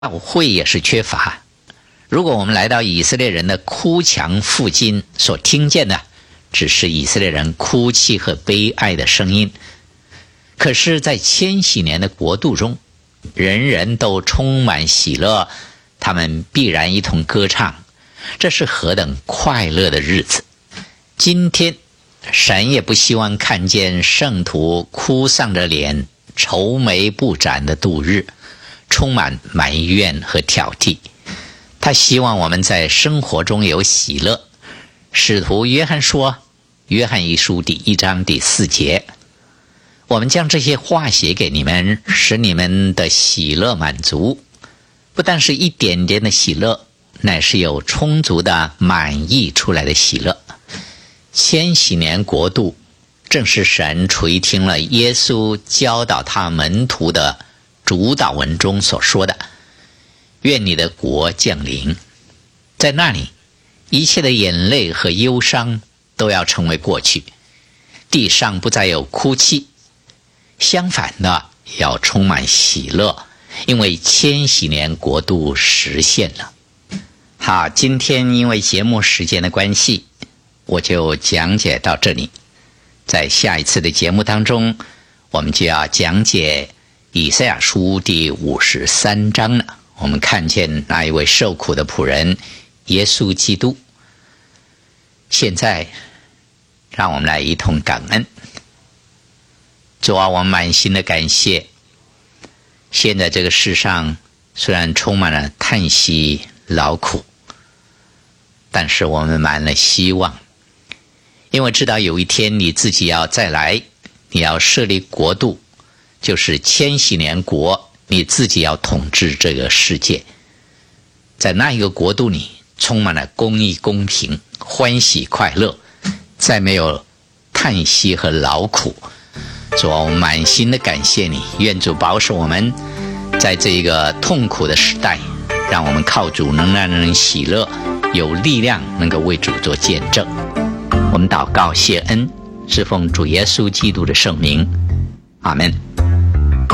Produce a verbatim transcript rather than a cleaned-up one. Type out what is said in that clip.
教会也是缺乏。如果我们来到以色列人的哭墙附近，所听见的只是以色列人哭泣和悲哀的声音，可是在千禧年的国度中，人人都充满喜乐，他们必然一同歌唱，这是何等快乐的日子。今天神也不希望看见圣徒哭丧着脸，愁眉不展的度日，充满埋怨和挑剔。他希望我们在生活中有喜乐。使徒约翰说，约翰一书第一章第四节，我们将这些话写给你们，使你们的喜乐满足。不但是一点点的喜乐，乃是有充足的满溢出来的喜乐。千禧年国度正是神垂听了耶稣教导他门徒的主导文中所说的，愿你的国降临。在那里，一切的眼泪和忧伤都要成为过去，地上不再有哭泣，相反的要充满喜乐，因为千禧年国度实现了。好，今天因为节目时间的关系，我就讲解到这里。在下一次的节目当中，我们就要讲解以赛亚书第五十三章了。我们看见那一位受苦的仆人耶稣基督。现在让我们来一同感恩。主啊，我们满心的感谢。现在这个世上虽然充满了叹息劳苦，但是我们满了希望，因为知道有一天你自己要再来，你要设立国度，就是千禧年国，你自己要统治这个世界。在那一个国度里充满了公义公平，欢喜快乐，再没有叹息和劳苦。主啊，我满心的感谢你，愿主保守我们在这个痛苦的时代，让我们靠主能让人喜乐，有力量能够为主做见证。我们祷告谢恩，是奉主耶稣基督的圣名，阿们。